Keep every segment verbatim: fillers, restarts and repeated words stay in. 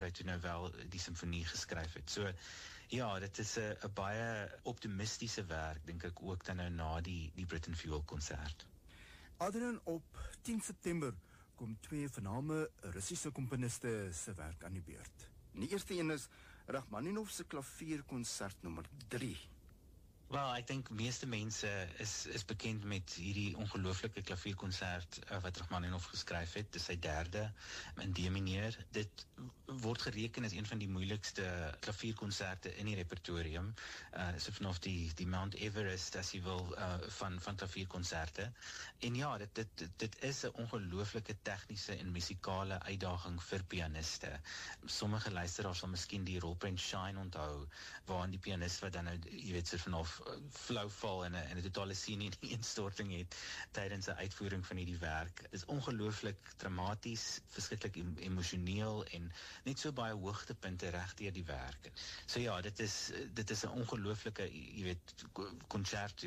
hy toe nou wel die simfonie geskryf het. So ja, dit is 'n 'n baie optimistiese werk, dink ek ook dan nou na die die Britten Fuel konsert. Adrian, op tien September kom twee vername Russiese komponiste se werk aan die beurt. En die eerste een is Rachmaninov se klavierkonsert nommer drie. Wel, ek dink meeste mense is is bekend met hierdie ongelooflike klavierkonsert uh, wat Rachmaninov geskryf het. Dis sy derde in D mineur. Dit word gereken as een van die moeilikste klavierkonserte in die repertorium. Uh, so vanaf die die Mount Everest, as jy wil, uh, van van klavierkonserte. En ja, dit dit dit is 'n ongelooflike tegniese en musikale uitdaging vir pianiste. Sommige luisteraars sal miskien die rolprent Shine onthou, waarin die pianist wat dan nou, jy weet, so vanaf flou val en 'n en 'n totale scene in die instorting het tydens 'n uitvoering van hierdie werk. Dit is ongelooflik dramaties, verskriklik em emosioneel en net so baie hoogtepunte reg deur die werk. So ja, dit is dit is 'n ongelooflike, jy weet, concerto.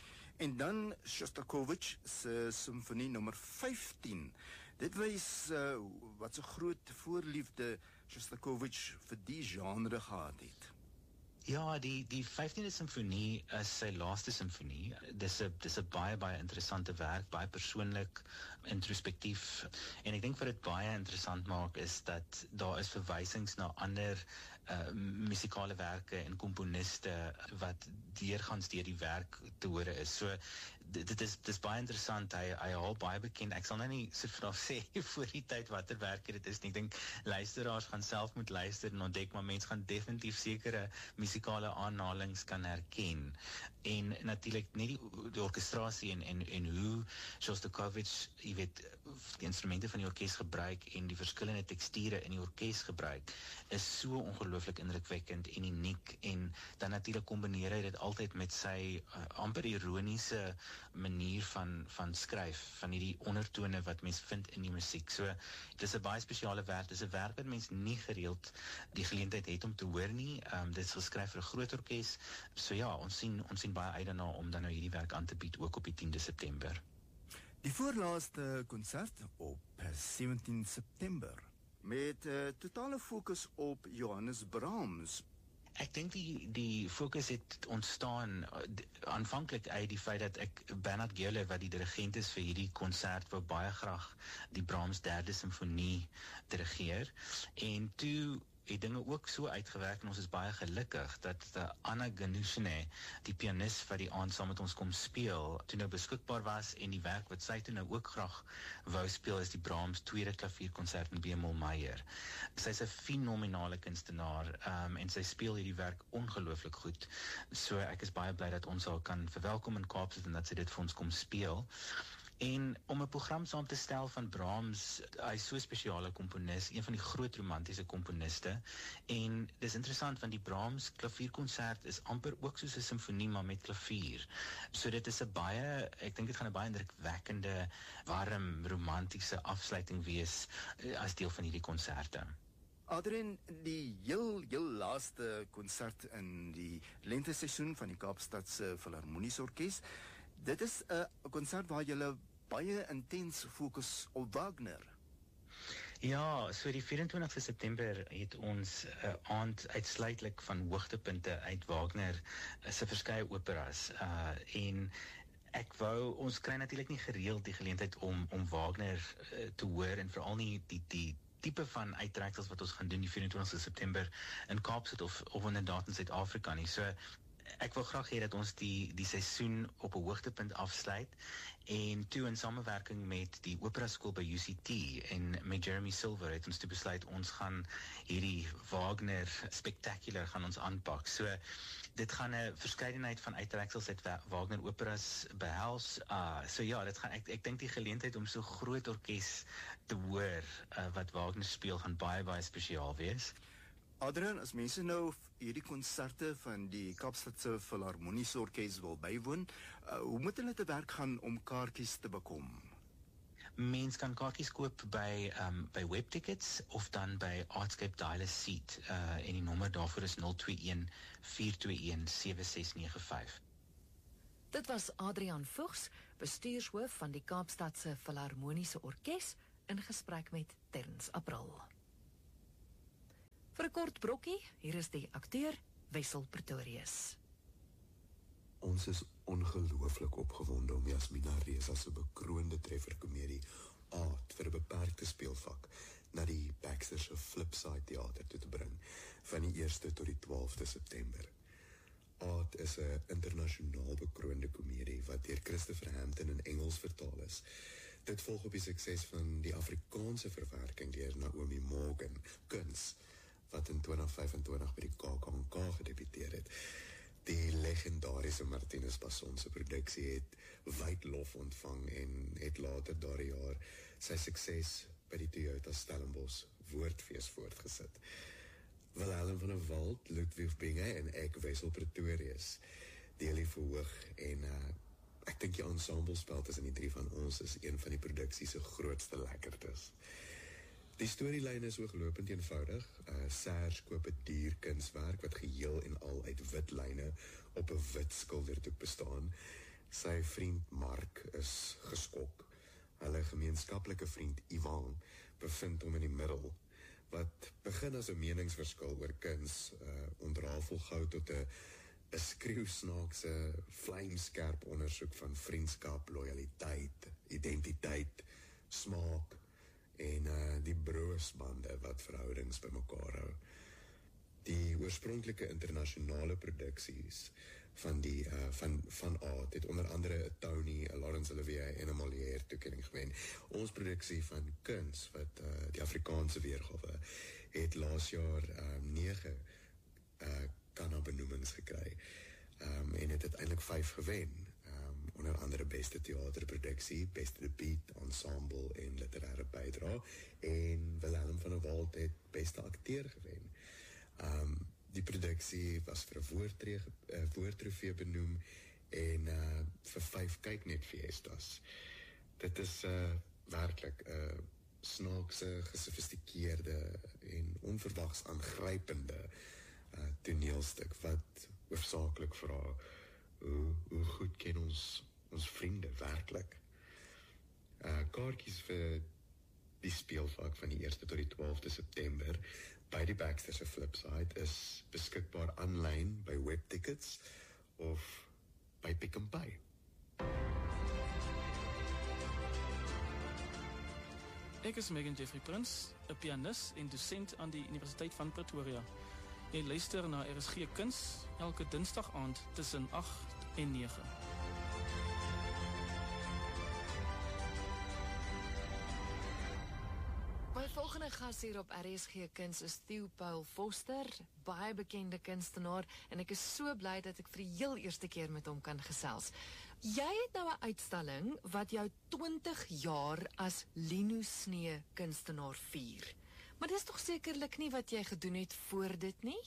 En dan Shostakovich se simfonie nommer vyftien. Dit wys uh, wat so groot voorliefde Shostakovich vir die genre gehad het. Ja, die die vyftiende simfonie is sy laaste simfonie. Dis 'n dis 'n baie baie interessante werk, baie persoonlik, introspektief. En ek dink wat dit baie interessant maak is dat daar is verwysings na ander uh, musikale werke en komponiste wat deurgangs deur die werk te hore is. So dit, dit is dis baie interessant. Hy hy haal baie bekend. Ek sal nou nie so vanaf sê voor die tyd watter werke dit is nie. Ek dink luisteraars gaan self moet luister en ontdek, maar mense gaan definitief sekere musikale aanhalings kan herken. En natuurlik net die, die orkestrasie en, en, en hoe Shostakovich, jy weet, die instrumente van die orkes gebruik en die verskillende teksture in die orkes gebruik, is so ongelooflik indrukwekkend en uniek. En dan natuurlik kombineer hy dit altyd met sy uh, amper ironiese manier van, van skryf, van hierdie ondertone wat mens vind in die musiek. So, dit is 'n baie spesiale werk. Dit is 'n werk wat mens nie gereeld die geleentheid het om te hoor nie. Um, dit is geskryf vir 'n groot orkes. So ja, ons sien ons sien baie uit daarna om dan nou hierdie werk aan te bied, ook op die tiende September. Die voorlaaste konsert op sewentien September met uh, totale fokus op Johannes Brahms. Ek dink die die fokus het ontstaan aanvanklik uit die feit dat ek Bernhard Gehle, wat die dirigent is vir hierdie konsert, wou baie graag die Brahms derde simfonie dirigeer. En toe het dinge ook so uitgewerk en ons is baie gelukkig dat uh, Anna Ganushne, die pianist wat die aand saam met ons kom speel, toe nou beskikbaar was en die werk wat sy toe nou ook graag wou speel is die Brahms tweede klavierkonsert met B-mol Meyer. Sy's 'n fenominale kunstenaar um, en sy speel hierdie werk ongelooflik goed. So ek is baie bly dat ons haar kan verwelkom in Kaapstad en dat sy dit vir ons kom speel. En om 'n program saam te stel van Brahms, hy is so 'n spesiale komponis, een van die groot romantiese komponiste. En dis interessant want die Brahms klavierkonsert is amper ook soos 'n simfonie maar met klavier. So dit is 'n baie, ek dink dit gaan 'n baie indrukwekkende, warm, romantiese afsluiting wees as deel van hierdie konserte. Adrian, die heel heel laaste konsert in die lenteseisoen van die Kaapstadse Filharmoniese Orkees. Dit is 'n konsert waar jy baie intens fokus op Wagner. Ja, so die vyf-en-twintigste September het ons 'n uh, aand uitsluitlik van hoogtepunte uit Wagner se verskeie operas uh, en ek wou, ons kry natuurlik nie gereeld die geleentheid om om Wagner uh, te hoor en veral nie die die tipe van uittreksels wat ons gaan doen die vyf-en-twintigste September in Kaapstad of of inderdaad in Suid-Afrika nie. So ek wil graag hê dat ons die die seisoen op 'n hoogtepunt afsluit en toe in samewerking met die opera skool by U C T en met Jeremy Silver het ons toe besluit ons gaan hierdie Wagner spectacular gaan ons aanpak. So dit gaan 'n verskeidenheid van uittreksels uit Wagner operas behels. Uh, so ja, dit gaan ek ek dink die geleentheid om so groot orkes te hoor uh, wat Wagner speel gaan baie baie spesiaal wees. Adrian, as mense nou hierdie konserte van die Kaapstadse Filharmoniese Orkees wil bywoon, uh, hoe moet hulle te werk gaan om kaartjies te bekom? Mens kan kaartjies koop by um, by Webtickets of dan by Artscape Dial a Seat uh, en die nommer daarvoor is nul twee een vier twee een sewe ses nege vyf. Dit was Adrian Vogs, bestuurshoof van die Kaapstadse Filharmoniese Orkees, in gesprek met Terns April. Vir 'n kort brokkie, hier is die akteur Wessel Pretorius. Ons is ongelooflik opgewonde om Jasmina Reza se bekroonde trefferkomedie Aard vir 'n beperkte speelvak na die Baxter se Flipside Theater toe te bring van die eerste tot die twaalfde September. Aard is 'n internasionaal bekroonde komedie wat deur Christopher Hampton in Engels vertaal is. Dit volg op die sukses van die Afrikaanse verwerking deur Naomi Morgan, Kuns, wat in twintig vyf-en-twintig by die K K N K gedebuteer het. Die legendariese Martinus Basson se produksie het wyd lof ontvang en het later daardie jaar sy sukses by die Toyota Stellenbosch Woordfees voortgesit. Wilhelm van der Walt, Ludwig Binge en ek Wessel Pretorius deel die verhoog en uh, ek dink die ensemblespel tussen die drie van ons is een van die produksie se grootste lekkertes. Die storielyn is ooglopend eenvoudig. Uh, Serge koop 'n duur kunswerk wat geheel en al uit wit lyne op 'n wit skilderdoek bestaan. Sy vriend Mark is geskok. Hulle gemeenskaplike vriend Ivan bevind hom in die middel, wat begin as 'n meningsverskil oor kuns, uh, ontrafel gou tot 'n 'n skreeusnaakse, vlamskerp ondersoek van vriendskap, lojaliteit, identiteit, smaak en uh, die broosbande wat verhoudings bymekaar hou. Die oorspronklike internasionale produksies van die uh, van van Aard het onder andere 'n Tony, 'n Laurence Olivier en 'n Molière toekenning gewen. Ons produksie van Kuns, wat uh, die Afrikaanse weergawe, het laas jaar um, nege uh, Kanna-benoemings gekry um, en het uiteindelik vyf gewen. Um, onder andere beste theaterproduksie, beste debuut, ensemble en literaire bydra, en Wilhelm van der Walt het beste akteur gewen. Um, die produksie was vir 'n woordtree, uh, woordtrofee benoem en uh, vir vyf kyknet fiestas. Dit is uh, werklik 'n uh, snaakse, gesofistikeerde en onverwags aangrypende uh, toneelstuk wat hoofsaaklik vra hoe, hoe goed ken ons ons vriende werklik. Uh, kaartjies vir die speelvak van die eerste tot die twaalfde September by die Baxter se Flipside is beskikbaar aanlyn by Webtickets of by Pick n Pay. Ek is Megan Jeffrey Prins, 'n pianis en dosent aan die Universiteit van Pretoria. Jy luister na R S G Kuns elke dinsdag aand tussen agt en nege. My volgende gas hier op R S G Kuns is Theo Paul Foster, baie bekende kunstenaar, en ek is so bly dat ek vir die heel eerste keer met hom kan gesels. Jy het nou 'n uitstalling wat jou twintig jaar as Lino Snee kunstenaar vier. Maar dis tog sekerlik nie wat jy gedoen het voor dit nie?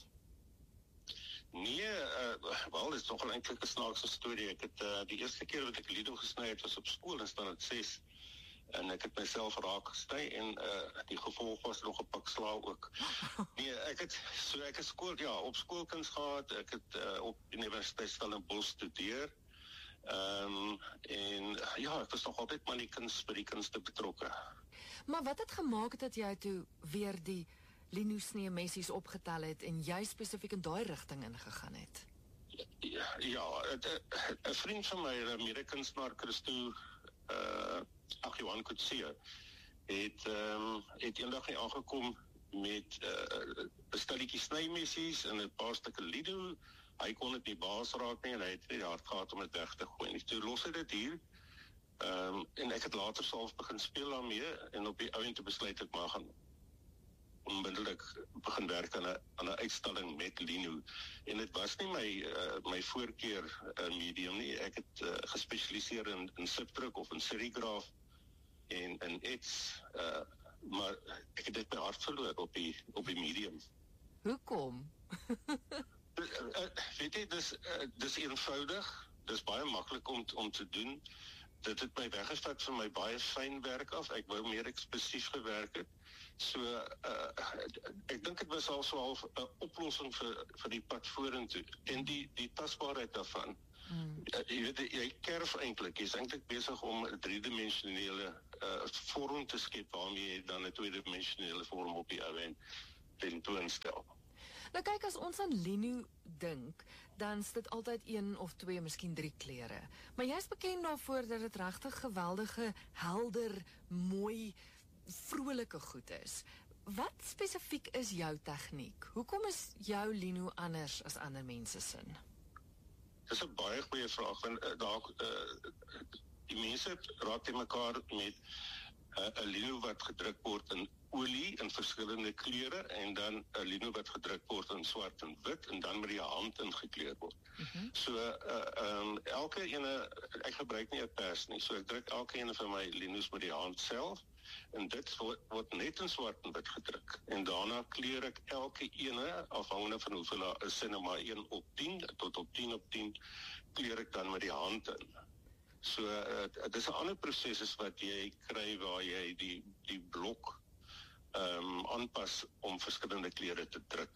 Nee, uh, wel, dit is toch eintlik 'n snaakse storie. Ek het uh, die eerste keer wat ek Lido gesny het was op skool in standaard ses. En ek het myself raak gesny en uh, die gevolg was nog 'n pak sla ook. Nee, ek het so ek het skool ja, op skoolkuns gehad. Ek het uh, op Universiteit Stellenbosch studeer. Ehm um, en ja, ek was nog altyd maar die kuns by die kunste betrokke. Maar wat het gemaak dat jy toe weer die Lino Snee messies opgetel het en jy spesifiek in daai rigting ingegaan het? Ja, ja, 'n vriend van my, 'n Amerikansnaar, Christo, uh, ag Johan Kutsie, het um, het eendag hier aangekom met 'n uh, stelletjie snymessies en 'n paar stukke Lido. Hy kon dit nie baas raak nie en hy het nie hard gehad om dit weg te gooi nie. Toe los hy dit hier. Um, en ek het later self begin speel daarmee en op die ouend te besluit ek maar gaan onmiddellik begin werk aan 'n aan 'n uitstalling met Lino. En dit was nie my uh, my voorkeur uh, medium nie. Ek het uh, gespesialiseer in in subdruk of in serigraaf en in ets, uh, maar ek het dit by hart verloor op die op die medium. Hoekom? uh, uh, weet jy, dis uh, dis eenvoudig, dis baie maklik om om te doen. Dit het my weggevat van my baie fyn werk af. Ek wou meer ekspressief gewerk het. So uh, ek dink dit was al so half 'n oplossing vir vir die pad vorentoe en die die tasbaarheid daarvan. Hmm. Uh, jy weet jy kerf eintlik, jy's eintlik besig om 'n driedimensionele uh, vorm te skep waarmee jy dan 'n tweedimensionele vorm op die ou en tentoonstel. Nou kyk, as ons aan lino dink, dan is dit altyd een of twee, miskien drie kleure. Maar jy is bekend daarvoor dat dit regtig geweldige, helder, mooi, vrolike goed is. Wat spesifiek is jou tegniek? Hoekom is jou lino anders as ander mense sin? Dis 'n baie goeie vraag, want uh, daar uh, die mense raak teen mekaar met 'n uh, lino wat gedruk word in olie in verskillende kleure en dan 'n lino wat gedruk word in swart en wit en dan met die hand ingekleur word. Mm-hmm. So uh, um, elke ene, ek gebruik nie 'n pers nie, so ek druk elke ene van my linos met die hand self en dit word, word net in swart en wit gedruk. En daarna kleur ek elke ene afhangende van hoeveel daar is, en maar een op tien tot op tien op tien kleur ek dan met die hand in. So uh, dit is 'n ander proses as wat jy kry waar jy die die blok um, aanpas om verskillende kleure te druk.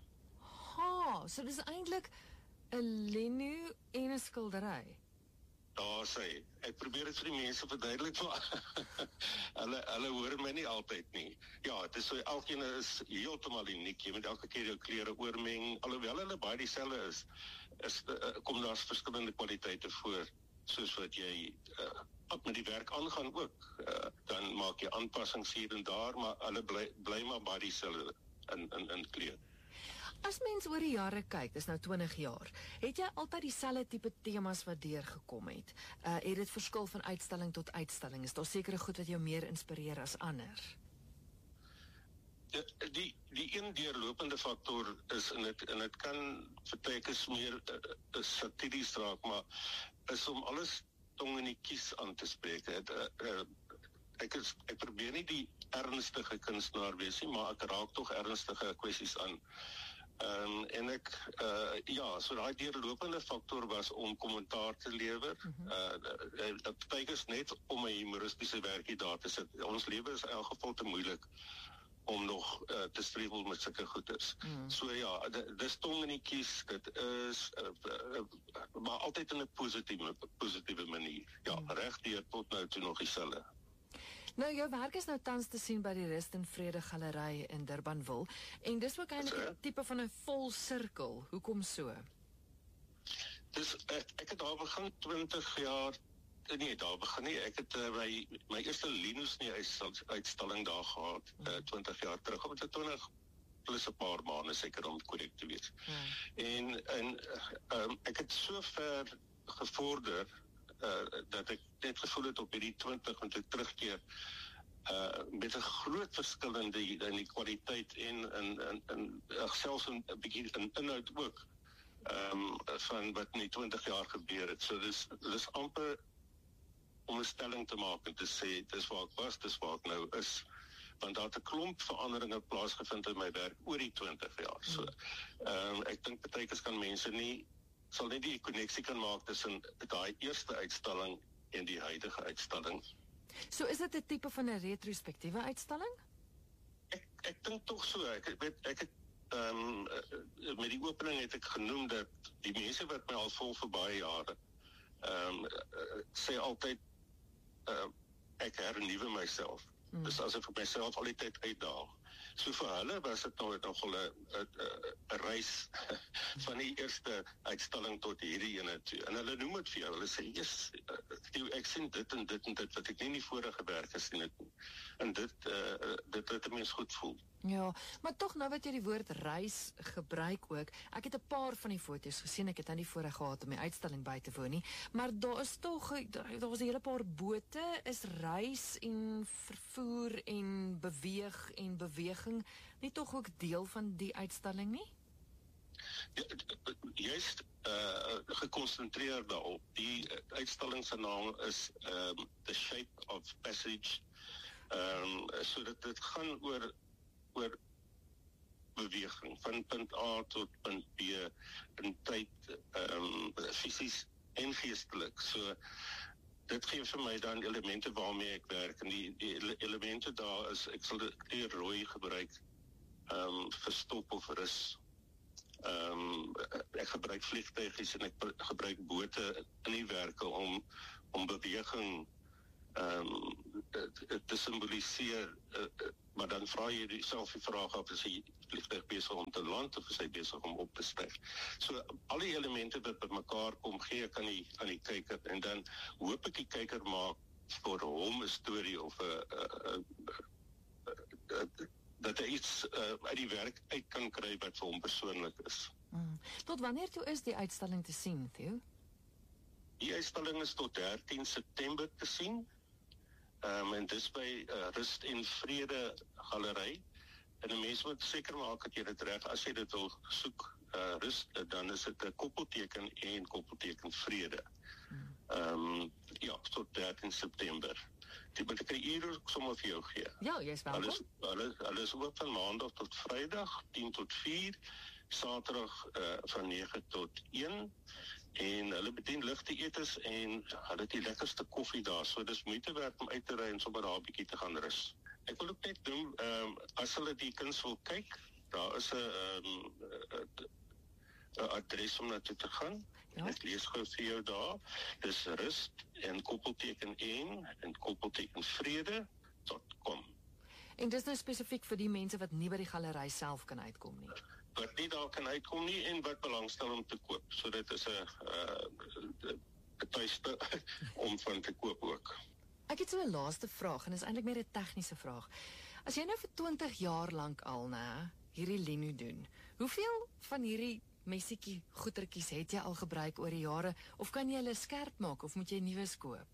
Ha, so dis eintlik 'n lino en 'n skildery. Daar sê, ek probeer dit vir die mense verduidelik, maar hulle, hulle hoor my nie altyd nie. Ja, het is so, elkeen is heeltemal uniek, jy moet elke keer jou kleure oormeng, alhoewel hulle baie dieselfde is, is uh, kom daar verskillende kwaliteite voor, soos wat jy uh, met die werk aangaan ook. Uh, dan maak jy aanpassings hier en daar, maar hulle bly, bly maar baie dieselfde in, in, in kleur. As mens oor die jare kyk, dis nou twintig jaar, het jy altyd dieselfde tipe temas wat deurgekom het? Uh, het dit verskil van uitstalling tot uitstalling? Is daar sekere goed wat jou meer inspireer as ander? Die, die, die een deurlopende factor is, en het, en het kan vertekens meer uh, satiries raak, maar is om alles tong in die kies aan te spreek. Het, uh, uh, ek, is, ek probeer nie die ernstige kunstenaar wees nie, maar ek raak toch ernstige kwessies aan. Um, en ek, uh, ja, so die deurlopende factor was om kommentaar te lewer. Mm-hmm. uh, uh, Partykeers net om 'n humoristische werkie daar te sit. Ons lewe is in elk geval te moeilik om nog uh, te strevel met sulke goeders. Mm. So ja, dis tong in die kies, dit is, uh, uh, uh, maar altyd in 'n positiewe, positiewe manier. Ja, mm. regdeur tot nou toe nog dieselfde. Nou, jou werk is nou tans te sien by die Rust en Vrede Galery in Durbanville, en dis ook eintlik 'n tipe van 'n vol sirkel. Hoekom so? Dis, ek, ek het daar begin twintig jaar, nee, daar begin nie, ek het uh, my, my eerste linos nie uitstalling daar gehad, uh, twintig jaar terug, op het twintig plus 'n paar maande, seker om korrek te wees. Hmm. En, en uh, um, ek het so ver gevorder, Uh, dat ek net gevoel het op hierdie twintig, want ek terugkeer uh, met 'n groot verskil in die, in die kwaliteit en, en, en, en uh, selfs 'n bietjie in inhoud ook, um, van wat in die twintig jaar gebeur het. So dis, dis amper om 'n stelling te maak en te sê, dis waar ek was, dis waar ek nou is. Want daar het 'n klomp veranderinge plaasgevind in my werk oor die twintig jaar. So, um, ek dink partykeers kan mense nie sal net die konneksie kan maak tussen daai eerste uitstalling en die huidige uitstalling. So is dit 'n tipe van 'n retrospektiewe uitstalling? Ek ek dink tog so. Ek weet ek het ehm um, met die opening het ek genoem dat die mense wat my al volg vir baie jare ehm um, sê altyd uh, ek hernuwe myself. Hmm. Dus asof ek myself al die tyd uitdaag. So vir hulle was dit nou nogal 'n 'n reis van die eerste uitstalling tot hierdie ene toe. En hulle noem dit vir jou, hulle sê, yes, ek sien dit en dit en dit, wat ek nie in die vorige werk gesien het nie. En dit, uh, dit het 'n mens goed voel. Ja, maar tog nou wat jy die woord reis gebruik ook, ek het 'n paar van die foto's gesien, ek het nou nie voorreg gehad om die uitstalling by te woon nie, maar daar is tog, daar was 'n hele paar bote, is reis en vervoer en beweeg en beweging nie tog ook deel van die uitstalling nie? Ja, juist uh, gekonsentreer daarop. Die uitstalling se naam is um, The Shape of Passage, um, so dat dit gaan oor oor beweging, van punt A tot punt B, in tyd, um, fisies en geestelik. So, dit gee vir my dan elemente waarmee ek werk, en die, die elemente daar is, ek sal die kleur rooi gebruik, um, vir stop of rus. Um, ek gebruik vliegtuigies en ek gebruik bote in die werke om, om beweging um, te, te symboliseer, uh, maar dan vra jy jouself die vraag af, is die vliegtuig besig om te land of is hy besig om op te styg? So al die elemente wat by mekaar kom, gee ek aan die, aan die kyker, en dan hoop ek die kyker maak vir hom 'n storie of 'n dat hy iets uh, uit die werk uit kan kry wat vir hom persoonlik is. Mm. Tot wanneer toe is die uitstalling te sien, Theo? Die uitstalling is tot dertien September te sien. Um, en dis by uh, Rust en Vrede Galery. En 'n mens moet seker maak dat jy dit reg, as jy dit wil soek, uh, Rust, dan is dit 'n koppelteken en koppelteken Vrede. Ehm um, ja, tot dertien September. Die moet ek 'n uur ook sommer vir jou gee. Ja, jy's welkom. Hulle is, hulle, hulle is oop van maandag tot Vrydag, tien tot vier, Saterdag uh, van nege tot een. En hulle bedien ligte etes en hulle het die lekkerste koffie daar, so dis moeite werd om uit te ry en sommer daar 'n bietjie te gaan rus. Ek wil ook net doen, um, as hulle die kuns wil kyk, daar is 'n um, 'n adres om na toe te gaan. Ja. Ek lees gou vir jou daar. Dis Rust en koppelteken een en koppelteken vrede dot com. En dis nou spesifiek vir die mense wat nie by die galery self kan uitkom nie. Wat nie daar kan uitkom nie en wat belangstel om te koop. So dit is 'n uh, 'n tuiste om van te koop ook. Ek het so 'n laaste vraag en dit is eintlik meer 'n tegniese vraag. As jy nou vir twintig jaar lank al, né, hierdie lino doen, hoeveel van hierdie messietjie goetertjies het jy al gebruik oor die jare of kan jy hulle skerp maak of moet jy nuwe koop?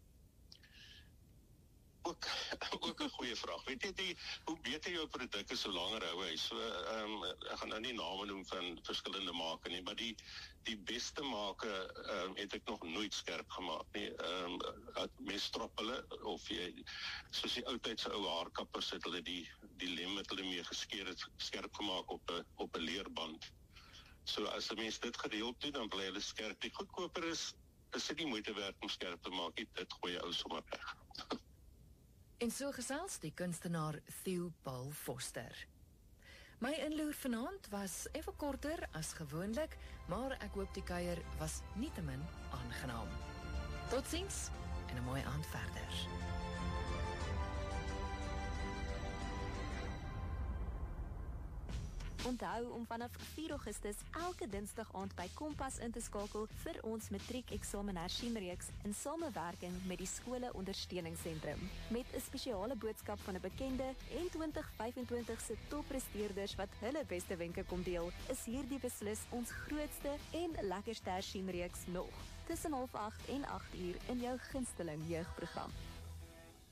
Ook, ook 'n goeie vraag. Weet jy, die, hoe beter jou produk is, hoe langer hou hy. So, um, ek gaan nou nie name noem van verskillende make nie, maar die, die beste make um, het ek nog nooit skerp gemaak nie. Um, mens strop hulle, of jy, soos die oudtydse ou haarkappers het hulle die, die lem wat hulle mee geskeer het, skerp gemaak op 'n op 'n leerband. So, as 'n mens dit gereeld doen, dan bly hulle skerp. Die goedkoper is, is dit nie moeite werd om skerp te maak, dit gooi jy ou sommer weg. En so gesels die kunstenaar Theo Paul Foster. My inloer vanaand was effe korter as gewoonlik, maar ek hoop die kuier was nietemin aangenaam. Totsiens en 'n mooi aand verder. Onthou om vanaf vier Augustus elke Dinsdag aand by Kompas in te skakel vir ons matriekeksamen hersieningsreeks in samewerking met die skole ondersteuningssentrum. Met 'n spesiale boodskap van 'n bekende en twintig vyfentwintig se toppresteerders wat hulle beste wenke kom deel, is hierdie beslis ons grootste en lekkerste hersieningsreeks nog. Tussen half agt en agt uur in jou gunsteling jeugprogram.